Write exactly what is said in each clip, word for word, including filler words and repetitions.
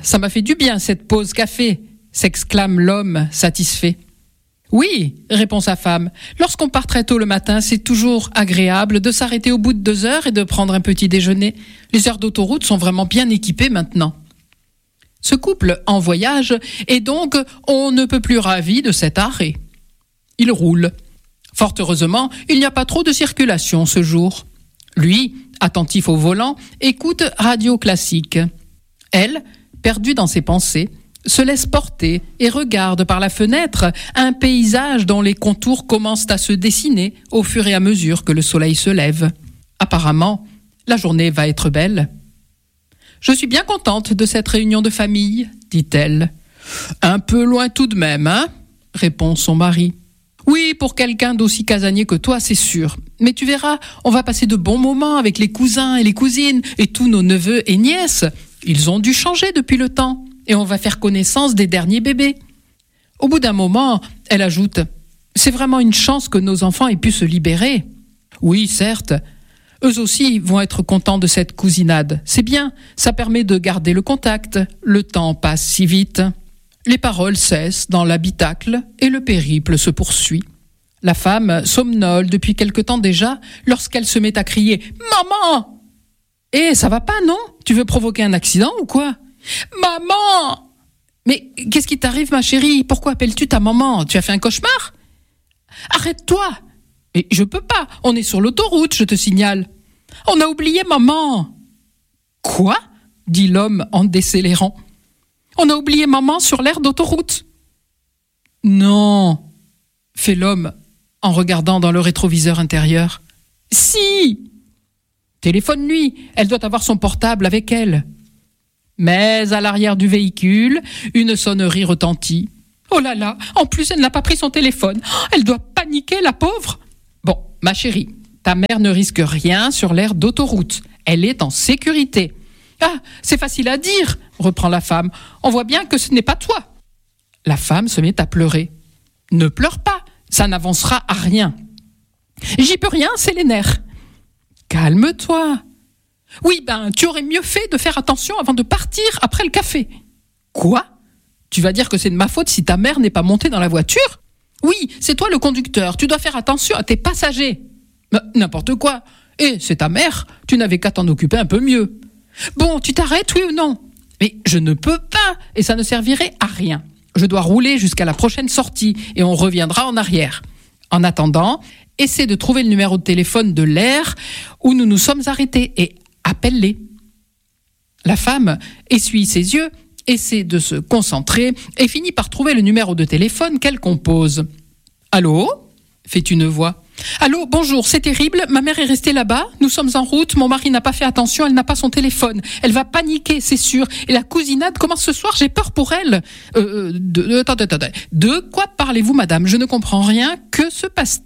ça m'a fait du bien cette pause café, s'exclame l'homme satisfait. Oui, répond sa femme, lorsqu'on part très tôt le matin, c'est toujours agréable de s'arrêter au bout de deux heures et de prendre un petit déjeuner. Les aires d'autoroute sont vraiment bien équipées maintenant. Ce couple en voyage et donc on ne peut plus ravi de cet arrêt. Il roule. Fort heureusement, il n'y a pas trop de circulation ce jour. Lui, attentif au volant, écoute radio classique. Elle, perdue dans ses pensées, se laisse porter et regarde par la fenêtre un paysage dont les contours commencent à se dessiner au fur et à mesure que le soleil se lève. Apparemment, la journée va être belle. « Je suis bien contente de cette réunion de famille, dit-elle. »« Un peu loin tout de même, hein ?» répond son mari. « Oui, pour quelqu'un d'aussi casanier que toi, c'est sûr. Mais tu verras, on va passer de bons moments avec les cousins et les cousines et tous nos neveux et nièces. Ils ont dû changer depuis le temps. Et on va faire connaissance des derniers bébés. » Au bout d'un moment, elle ajoute « C'est vraiment une chance que nos enfants aient pu se libérer. » Oui, certes. Eux aussi vont être contents de cette cousinade. C'est bien, ça permet de garder le contact. Le temps passe si vite. Les paroles cessent dans l'habitacle et le périple se poursuit. La femme somnole depuis quelque temps déjà lorsqu'elle se met à crier « Maman !»« Eh, ça va pas, non ? Tu veux provoquer un accident ou quoi ? » « Maman !»« Mais qu'est-ce qui t'arrive, ma chérie ? Pourquoi appelles-tu ta maman ? Tu as fait un cauchemar ? » ?»« Arrête-toi !»« Mais je peux pas, on est sur l'autoroute, je te signale. »« On a oublié maman !»« Quoi ?» dit l'homme en décélérant. « On a oublié maman sur l'aire d'autoroute. »« Non !» fait l'homme en regardant dans le rétroviseur intérieur. « Si !»« Téléphone-lui, elle doit avoir son portable avec elle. » Mais à l'arrière du véhicule, une sonnerie retentit. Oh là là, en plus elle n'a pas pris son téléphone. Elle doit paniquer, la pauvre. Bon, ma chérie, ta mère ne risque rien sur l'aire d'autoroute. Elle est en sécurité. Ah, c'est facile à dire, reprend la femme. On voit bien que ce n'est pas toi. La femme se met à pleurer. Ne pleure pas, ça n'avancera à rien. J'y peux rien, c'est les nerfs. Calme-toi. Oui, ben, tu aurais mieux fait de faire attention avant de partir après le café. Quoi ? Tu vas dire que c'est de ma faute si ta mère n'est pas montée dans la voiture ? Oui, c'est toi le conducteur, tu dois faire attention à tes passagers. Mais n'importe quoi. Eh, c'est ta mère, tu n'avais qu'à t'en occuper un peu mieux. Bon, tu t'arrêtes, oui ou non ? Mais je ne peux pas, et ça ne servirait à rien. Je dois rouler jusqu'à la prochaine sortie, et on reviendra en arrière. En attendant, essaie de trouver le numéro de téléphone de l'aire où nous nous sommes arrêtés, et appelle-les. La femme essuie ses yeux, essaie de se concentrer et finit par trouver le numéro de téléphone qu'elle compose. « Allô ?» fait une voix. « Allô, bonjour, c'est terrible, ma mère est restée là-bas, nous sommes en route, mon mari n'a pas fait attention, elle n'a pas son téléphone. Elle va paniquer, c'est sûr, et la cousinade commence ce soir, j'ai peur pour elle. Euh, de, de, attendez, attendez. De quoi parlez-vous, madame ? Je ne comprends rien, que se passe-t-il ?»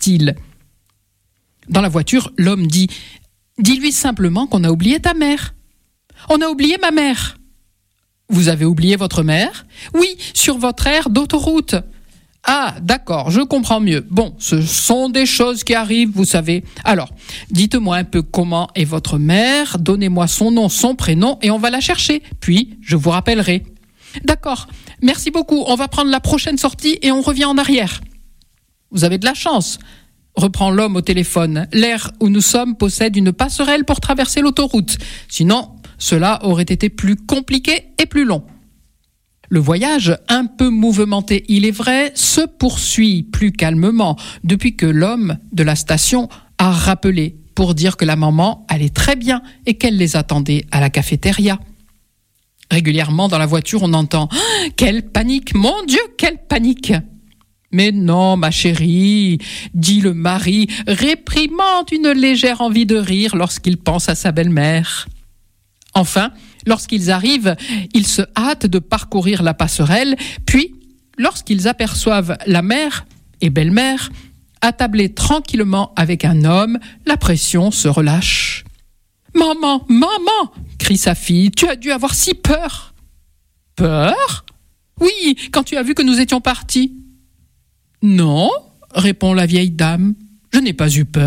Dans la voiture, l'homme dit « Dis-lui simplement qu'on a oublié ta mère. »« On a oublié ma mère. »« Vous avez oublié votre mère ? » ?»« Oui, sur votre aire d'autoroute. »« Ah, d'accord, je comprends mieux. Bon, ce sont des choses qui arrivent, vous savez. Alors, dites-moi un peu comment est votre mère, donnez-moi son nom, son prénom, et on va la chercher. Puis, je vous rappellerai. »« D'accord, merci beaucoup, on va prendre la prochaine sortie et on revient en arrière. »« Vous avez de la chance. » reprend l'homme au téléphone. « L'aire où nous sommes possède une passerelle pour traverser l'autoroute. Sinon, cela aurait été plus compliqué et plus long. » Le voyage, un peu mouvementé, il est vrai, se poursuit plus calmement depuis que l'homme de la station a rappelé pour dire que la maman allait très bien et qu'elle les attendait à la cafétéria. Régulièrement dans la voiture, on entend ah, « Quelle panique, mon Dieu, quelle panique !» Mais non, ma chérie, dit le mari, réprimant une légère envie de rire lorsqu'il pense à sa belle-mère. Enfin, lorsqu'ils arrivent, ils se hâtent de parcourir la passerelle, puis, lorsqu'ils aperçoivent la mère et belle-mère, attablées tranquillement avec un homme, la pression se relâche. « Maman, maman !» crie sa fille, « tu as dû avoir si peur !»« Peur ? Oui, quand tu as vu que nous étions partis. »« Non, répond la vieille dame, je n'ai pas eu peur. »